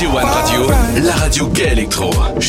G1 Radio, la radio gay électro.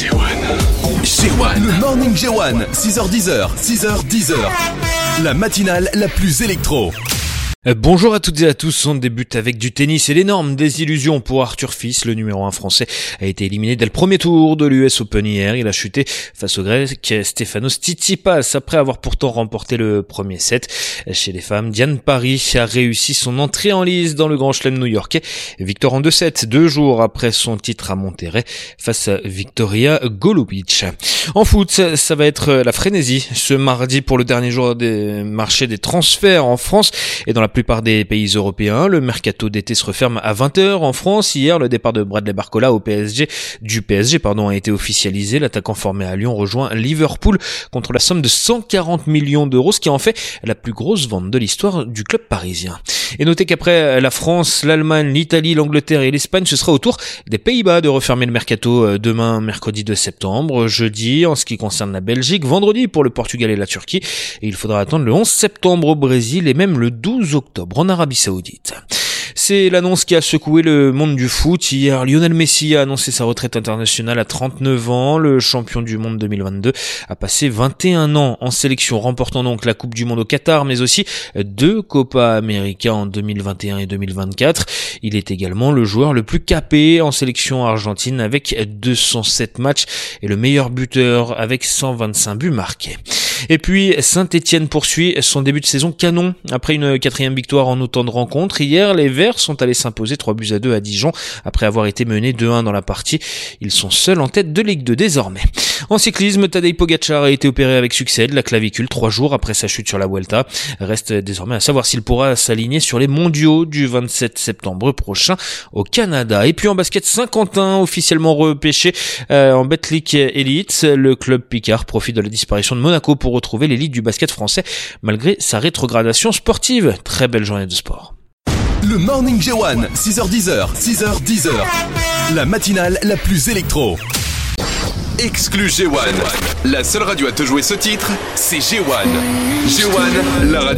G1. Le Morning G1, 6h10, 6h10. La matinale la plus électro. Bonjour à toutes et à tous, on débute avec du tennis et l'énorme désillusion pour Arthur Fils. Le numéro 1 français a été éliminé dès le premier tour de l'US Open hier. Il a chuté face au grec Stefanos Tsitsipas après avoir pourtant remporté le premier set. Chez les femmes, Diane Paris a réussi son entrée en lice dans le Grand Chelem new-yorkais. Victoire en 2-7, 2 jours après son titre à Monterrey face à Victoria Golubic. En foot, ça va être la frénésie ce mardi pour le dernier jour des marchés des transferts en France et dans la plupart des pays européens. Le mercato d'été se referme à 20h en France. Hier, le départ de Bradley Barcola au PSG a été officialisé. L'attaquant formé à Lyon rejoint Liverpool contre la somme de 140 millions d'euros, ce qui en fait la plus grosse vente de l'histoire du club parisien. Et notez qu'après la France, l'Allemagne, l'Italie, l'Angleterre et l'Espagne, ce sera au tour des Pays-Bas de refermer le mercato demain, mercredi 2 septembre, jeudi en ce qui concerne la Belgique, vendredi pour le Portugal et la Turquie, et il faudra attendre le 11 septembre au Brésil et même le 12 octobre en Arabie Saoudite. C'est l'annonce qui a secoué le monde du foot. Hier, Lionel Messi a annoncé sa retraite internationale à 39 ans. Le champion du monde 2022 a passé 21 ans en sélection, remportant donc la Coupe du Monde au Qatar, mais aussi 2 Copa América en 2021 et 2024. Il est également le joueur le plus capé en sélection argentine avec 207 matchs et le meilleur buteur avec 125 buts marqués. Et puis, Saint-Etienne poursuit son début de saison canon. Après une 4e victoire en autant de rencontres, hier, les Verts sont allés s'imposer 3-2 à Dijon après avoir été menés 2-1 dans la partie. Ils sont seuls en tête de Ligue 2 désormais. En cyclisme, Tadej Pogačar a été opéré avec succès de la clavicule 3 jours après sa chute sur la Vuelta. Reste désormais à savoir s'il pourra s'aligner sur les mondiaux du 27 septembre prochain au Canada. Et puis en basket, Saint-Quentin officiellement repêché en Betclic Elite. Le club picard profite de la disparition de Monaco pour retrouver l'élite du basket français malgré sa rétrogradation sportive. Très belle journée de sport. Le Morning G1, 6h10, 6h10. La matinale la plus électro. Exclu G1. La seule radio à te jouer ce titre, c'est G1. G1, la radio.